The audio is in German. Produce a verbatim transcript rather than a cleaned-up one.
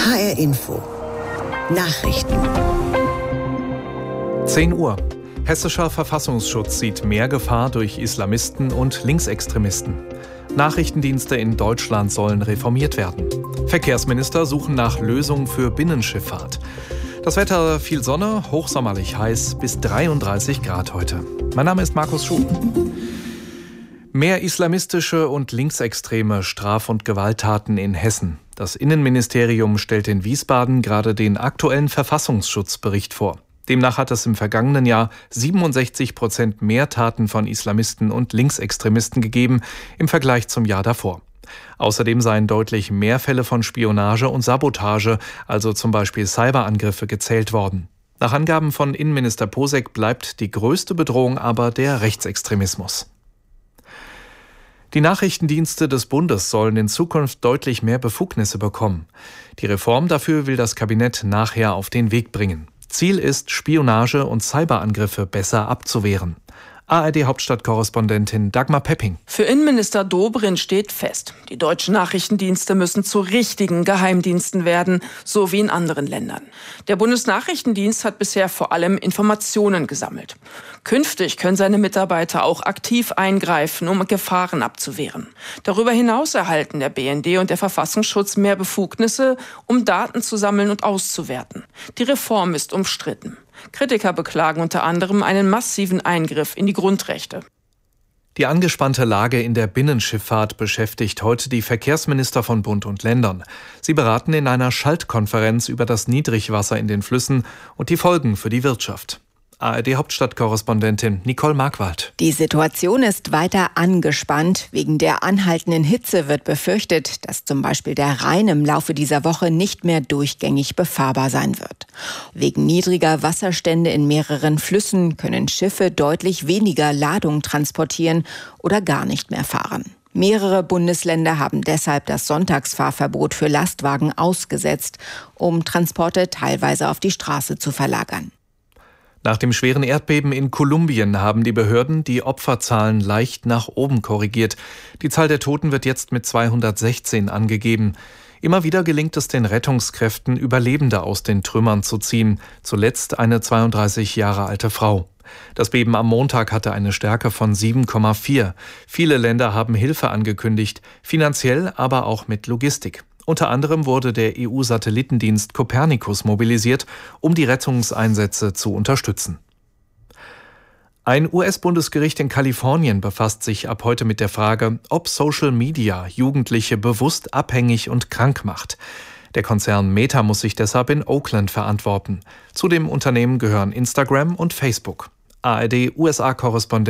H R Info Nachrichten. zehn Uhr. Hessischer Verfassungsschutz sieht mehr Gefahr durch Islamisten und Linksextremisten. Nachrichtendienste in Deutschland sollen reformiert werden. Verkehrsminister suchen nach Lösungen für Binnenschifffahrt. Das Wetter: viel Sonne, hochsommerlich heiß, bis dreiunddreißig Grad heute. Mein Name ist Markus Schuh. Mehr islamistische und linksextreme Straf- und Gewalttaten in Hessen. Das Innenministerium stellt in Wiesbaden gerade den aktuellen Verfassungsschutzbericht vor. Demnach hat es im vergangenen Jahr siebenundsechzig Prozent mehr Taten von Islamisten und Linksextremisten gegeben im Vergleich zum Jahr davor. Außerdem seien deutlich mehr Fälle von Spionage und Sabotage, also zum Beispiel Cyberangriffe, gezählt worden. Nach Angaben von Innenminister Posek bleibt die größte Bedrohung aber der Rechtsextremismus. Die Nachrichtendienste des Bundes sollen in Zukunft deutlich mehr Befugnisse bekommen. Die Reform dafür will das Kabinett nachher auf den Weg bringen. Ziel ist, Spionage und Cyberangriffe besser abzuwehren. A R D-Hauptstadtkorrespondentin Dagmar Pepping. Für Innenminister Dobrindt steht fest, die deutschen Nachrichtendienste müssen zu richtigen Geheimdiensten werden, so wie in anderen Ländern. Der Bundesnachrichtendienst hat bisher vor allem Informationen gesammelt. Künftig können seine Mitarbeiter auch aktiv eingreifen, um Gefahren abzuwehren. Darüber hinaus erhalten der B N D und der Verfassungsschutz mehr Befugnisse, um Daten zu sammeln und auszuwerten. Die Reform ist umstritten. Kritiker beklagen unter anderem einen massiven Eingriff in die Grundrechte. Die angespannte Lage in der Binnenschifffahrt beschäftigt heute die Verkehrsminister von Bund und Ländern. Sie beraten in einer Schaltkonferenz über das Niedrigwasser in den Flüssen und die Folgen für die Wirtschaft. A R D-Hauptstadtkorrespondentin Nicole Markwald. Die Situation ist weiter angespannt. Wegen der anhaltenden Hitze wird befürchtet, dass zum Beispiel der Rhein im Laufe dieser Woche nicht mehr durchgängig befahrbar sein wird. Wegen niedriger Wasserstände in mehreren Flüssen können Schiffe deutlich weniger Ladung transportieren oder gar nicht mehr fahren. Mehrere Bundesländer haben deshalb das Sonntagsfahrverbot für Lastwagen ausgesetzt, um Transporte teilweise auf die Straße zu verlagern. Nach dem schweren Erdbeben in Kolumbien haben die Behörden die Opferzahlen leicht nach oben korrigiert. Die Zahl der Toten wird jetzt mit zweihundertsechzehn angegeben. Immer wieder gelingt es den Rettungskräften, Überlebende aus den Trümmern zu ziehen. Zuletzt eine zweiunddreißig Jahre alte Frau. Das Beben am Montag hatte eine Stärke von sieben Komma vier. Viele Länder haben Hilfe angekündigt, finanziell, aber auch mit Logistik. Unter anderem wurde der E U-Satellitendienst Copernicus mobilisiert, um die Rettungseinsätze zu unterstützen. Ein U S-Bundesgericht in Kalifornien befasst sich ab heute mit der Frage, ob Social Media Jugendliche bewusst abhängig und krank macht. Der Konzern Meta muss sich deshalb in Oakland verantworten. Zu dem Unternehmen gehören Instagram und Facebook. A R D-U S A-Korrespondent